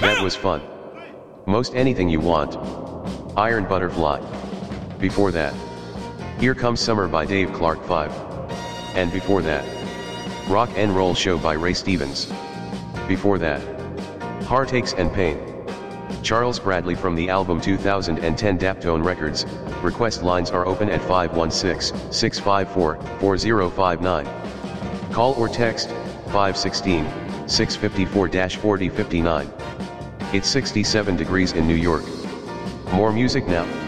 That was fun. Most anything you want. Iron Butterfly. Before that. Here Comes Summer by Dave Clark 5. And before that. Rock and Roll Show by Ray Stevens. Before that. Heartaches and Pain. Charles Bradley from the album 2010 Daptone Records. Request lines are open at 516-654-4059. Call or text 516-654-4059. It's 67 degrees in New York. More music now.